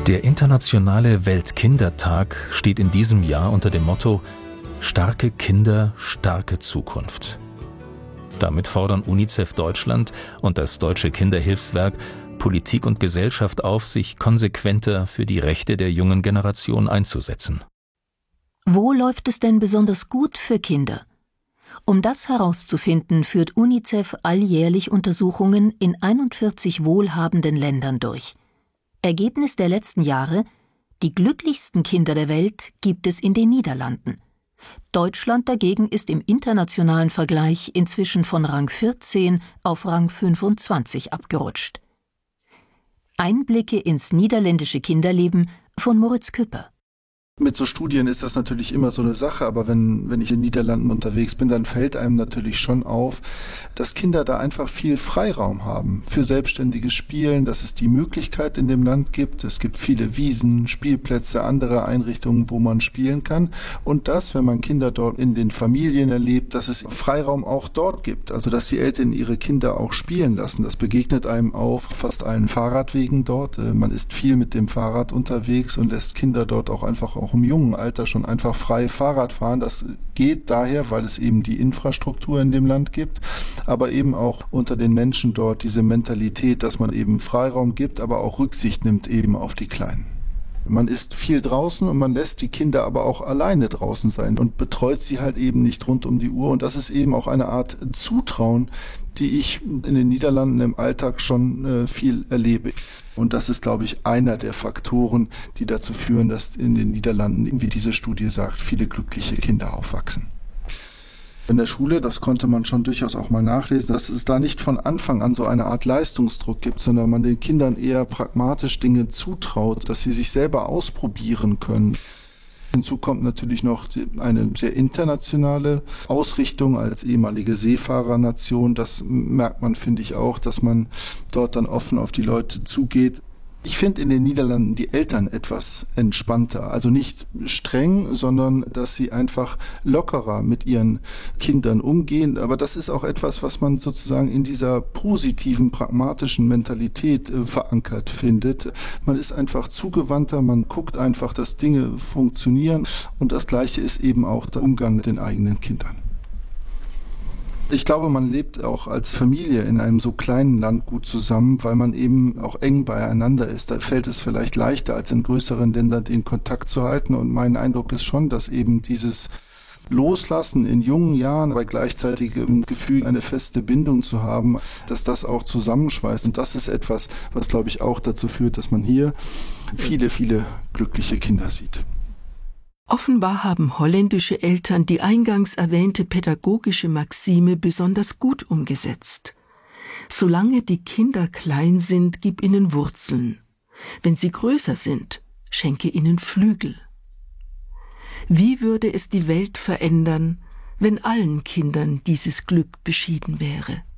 Der internationale Weltkindertag steht in diesem Jahr unter dem Motto »Starke Kinder, starke Zukunft«. Damit fordern UNICEF Deutschland und das Deutsche Kinderhilfswerk Politik und Gesellschaft auf, sich konsequenter für die Rechte der jungen Generation einzusetzen. Wo läuft es denn besonders gut für Kinder? Um das herauszufinden, führt UNICEF alljährlich Untersuchungen in 41 wohlhabenden Ländern durch. Ergebnis der letzten Jahre: die glücklichsten Kinder der Welt gibt es in den Niederlanden. Deutschland dagegen ist im internationalen Vergleich inzwischen von Rang 14 auf Rang 25 abgerutscht. Einblicke ins niederländische Kinderleben von Moritz Küpper. Mit so Studien ist das natürlich immer so eine Sache, aber wenn ich in den Niederlanden unterwegs bin, dann fällt einem natürlich schon auf, dass Kinder da einfach viel Freiraum haben für selbstständiges Spielen, dass es die Möglichkeit in dem Land gibt. Es gibt viele Wiesen, Spielplätze, andere Einrichtungen, wo man spielen kann. Und das, wenn man Kinder dort in den Familien erlebt, dass es Freiraum auch dort gibt. Also dass die Eltern ihre Kinder auch spielen lassen. Das begegnet einem auf fast allen Fahrradwegen dort. Man ist viel mit dem Fahrrad unterwegs und lässt Kinder dort auch einfach auch im jungen Alter schon einfach frei Fahrrad fahren. Das geht daher, weil es eben die Infrastruktur in dem Land gibt, aber eben auch unter den Menschen dort diese Mentalität, dass man eben Freiraum gibt, aber auch Rücksicht nimmt eben auf die Kleinen. Man ist viel draußen und man lässt die Kinder aber auch alleine draußen sein und betreut sie halt eben nicht rund um die Uhr. Und das ist eben auch eine Art Zutrauen, die ich in den Niederlanden im Alltag schon viel erlebe. Und das ist, glaube ich, einer der Faktoren, die dazu führen, dass in den Niederlanden, wie diese Studie sagt, viele glückliche Kinder aufwachsen. In der Schule, das konnte man schon durchaus auch mal nachlesen, dass es da nicht von Anfang an so eine Art Leistungsdruck gibt, sondern man den Kindern eher pragmatisch Dinge zutraut, dass sie sich selber ausprobieren können. Hinzu kommt natürlich noch eine sehr internationale Ausrichtung als ehemalige Seefahrernation. Das merkt man, finde ich, auch, dass man dort dann offen auf die Leute zugeht. Ich finde in den Niederlanden die Eltern etwas entspannter, also nicht streng, sondern dass sie einfach lockerer mit ihren Kindern umgehen. Aber das ist auch etwas, was man sozusagen in dieser positiven, pragmatischen Mentalität verankert findet. Man ist einfach zugewandter, man guckt einfach, dass Dinge funktionieren, und das Gleiche ist eben auch der Umgang mit den eigenen Kindern. Ich glaube, man lebt auch als Familie in einem so kleinen Land gut zusammen, weil man eben auch eng beieinander ist. Da fällt es vielleicht leichter, als in größeren Ländern den Kontakt zu halten. Und mein Eindruck ist schon, dass eben dieses Loslassen in jungen Jahren, aber gleichzeitig im Gefühl, eine feste Bindung zu haben, dass das auch zusammenschweißt. Und das ist etwas, was, glaube ich, auch dazu führt, dass man hier viele, viele glückliche Kinder sieht. Offenbar haben holländische Eltern die eingangs erwähnte pädagogische Maxime besonders gut umgesetzt. Solange die Kinder klein sind, gib ihnen Wurzeln. Wenn sie größer sind, schenke ihnen Flügel. Wie würde es die Welt verändern, wenn allen Kindern dieses Glück beschieden wäre?